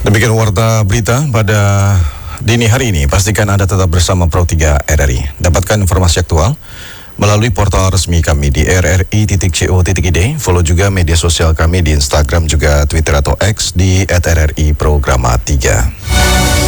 Demikian warta berita pada dini hari ini. Pastikan Anda tetap bersama Pro 3 RRI. Dapatkan informasi aktual melalui portal resmi kami di rri.co.id. Follow juga media sosial kami di Instagram juga Twitter atau X di @rri Programa 3.